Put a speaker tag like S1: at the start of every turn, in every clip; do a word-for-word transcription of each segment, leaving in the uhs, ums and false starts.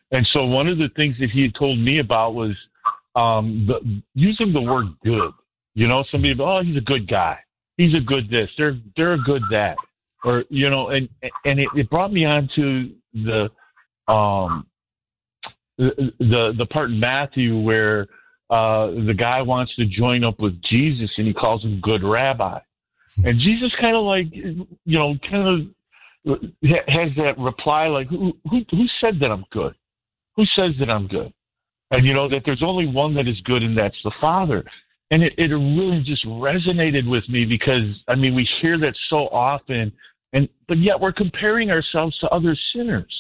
S1: And so one of the things that he had told me about was um, the, using the word good. You know, somebody, oh, he's a good guy. He's a good this. They're they're a good that. Or, you know, and and it, it brought me on to the um the the, the part in Matthew where uh, the guy wants to join up with Jesus and he calls him good rabbi. And Jesus kind of like, you know, kind of has that reply like, who, who who said that I'm good? Who says that I'm good? And, you know, that there's only one that is good, and that's the Father. And it, it really just resonated with me because, I mean, we hear that so often, and but yet we're comparing ourselves to other sinners.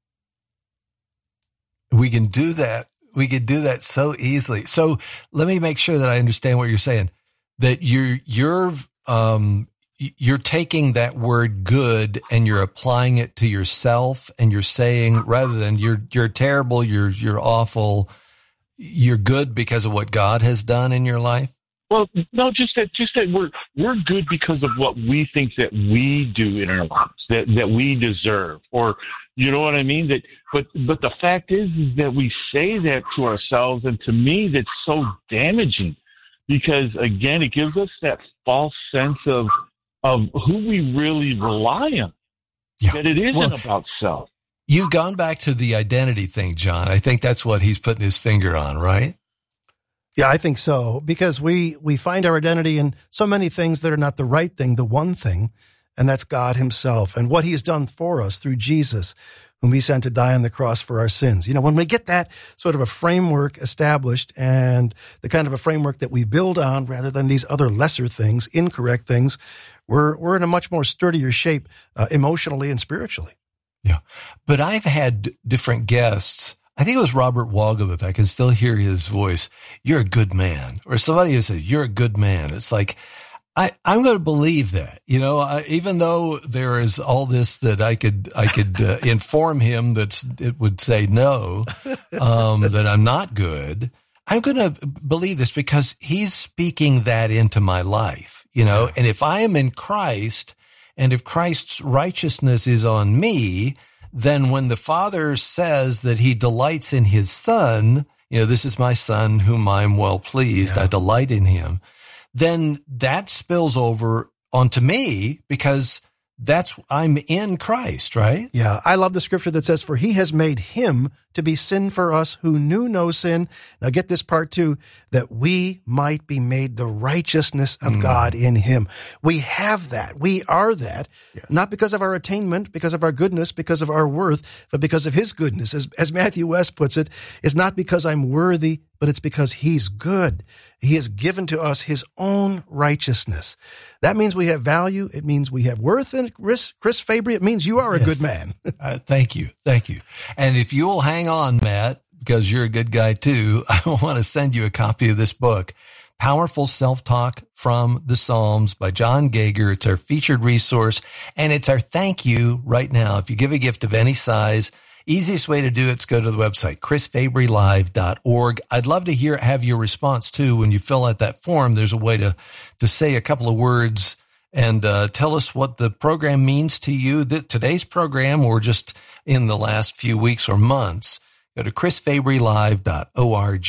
S2: We can do that. We can do that so easily. So let me make sure that I understand what you're saying, that you're, you're, um, you're taking that word good and you're applying it to yourself, and you're saying, rather than you're, you're terrible, you're, you're awful, you're good because of what God has done in your life?
S1: Well, no, just that, just that we're, we're good because of what we think that we do in our lives, that, that we deserve, or, you know what I mean? That, but, but the fact is, is that we say that to ourselves. And to me, that's so damaging because, again, it gives us that false sense of, of who we really rely on, yeah. that it isn't well, about self.
S2: You've gone back to the identity thing, John. I think that's what he's putting his finger on, right?
S3: Yeah, I think so, because we, we find our identity in so many things that are not the right thing, the one thing, and that's God himself and what he has done for us through Jesus, whom he sent to die on the cross for our sins. You know, when we get that sort of a framework established, and the kind of a framework that we build on rather than these other lesser things, incorrect things, we're we're in a much more sturdier shape uh, emotionally and spiritually.
S2: Yeah. But I've had different guests. I think it was Robert Wogowitz. I can still hear his voice. You're a good man. Or somebody who said, you're a good man. It's like, I, I'm going to believe that, you know, I, even though there is all this that I could, I could uh, inform him that it would say no, um, that I'm not good. I'm going to believe this because he's speaking that into my life, you know, and if I am in Christ, and if Christ's righteousness is on me, then when the Father says that he delights in his Son, you know, this is my Son whom I'm well pleased, yeah. I delight in him, then that spills over onto me because that's, I'm in Christ, right?
S3: Yeah. I love the scripture that says, for he has made him to be sin for us who knew no sin. Now get this part too, that we might be made the righteousness of mm. God in him. We have that. We are that, yes. Not because of our attainment, because of our goodness, because of our worth, but because of his goodness. As, as Matthew West puts it, it's not because I'm worthy, but it's because he's good. He has given to us his own righteousness. That means we have value. It means we have worth. And Chris, Chris Fabry, it means you are a yes. good man.
S2: uh, thank you. Thank you. And if you will hang on, Matt, because you're a good guy too, I want to send you a copy of this book, Powerful Self-Talk from the Psalms by John Gager. It's our featured resource, and it's our thank you right now. If you give a gift of any size, easiest way to do it is go to the website, chris fabry live dot org. I'd love to hear, have your response too. When you fill out that form, there's a way to, to say a couple of words and uh, tell us what the program means to you, that today's program or just in the last few weeks or months. Go to chris fabry live dot org.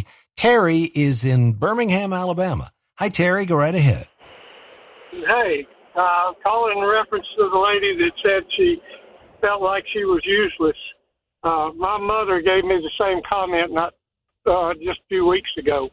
S2: Terry is in Birmingham, Alabama. Hi, Terry. Go right ahead.
S4: Hey, uh, I'm calling in reference to the lady that said she felt like she was useless. Uh, my mother gave me the same comment not uh, just a few weeks ago.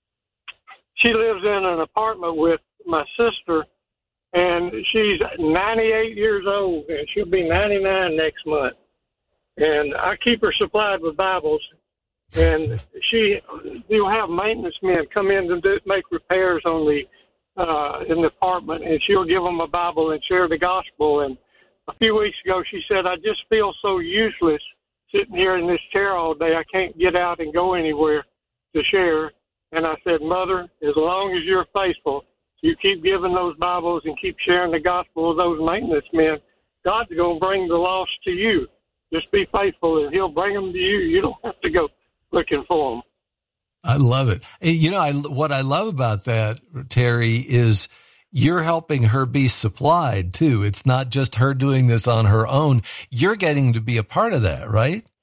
S4: She lives in an apartment with my sister, and she's ninety-eight years old, and she'll be ninety-nine next month. And I keep her supplied with Bibles, and she will have maintenance men come in and do, make repairs on the uh, in the apartment, and she'll give them a Bible and share the gospel. And a few weeks ago, she said, I just feel so useless sitting here in this chair all day. I can't get out and go anywhere to share. And I said, Mother, as long as you're faithful, you keep giving those Bibles and keep sharing the gospel with those maintenance men, God's going to bring the lost to you. Just be faithful, and he'll bring them to you. You don't have to go looking for them.
S2: I love it. You know, I, what I love about that, Terry, is you're helping her be supplied too. It's not just her doing this on her own. You're getting to be a part of that, right?